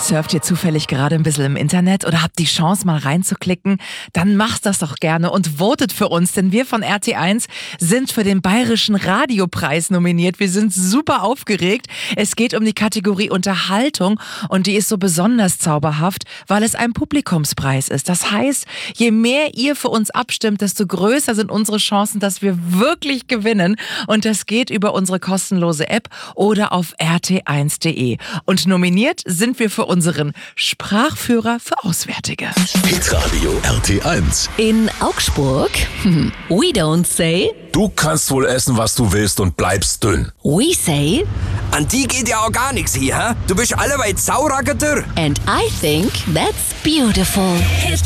Surft ihr zufällig gerade ein bisschen im Internet oder habt die Chance mal reinzuklicken? Dann macht das doch gerne und votet für uns, denn wir von RT1 sind für den Bayerischen Radiopreis nominiert. Wir sind super aufgeregt. Es geht um die Kategorie Unterhaltung und die ist so besonders zauberhaft, weil es ein Publikumspreis ist. Das heißt, je mehr ihr für uns abstimmt, desto größer sind unsere Chancen, dass wir wirklich gewinnen. Und das geht über unsere kostenlose App oder auf rt1.de. Und nominiert sind wir für unseren Sprachführer für Auswärtige. Hitradio RT1. In Augsburg, we don't say, Du kannst wohl essen, was du willst und bleibst dünn. we say, An die geht ja auch gar nichts hier, hä? Du bist alleweit Sauracketer. and I think that's beautiful. Hit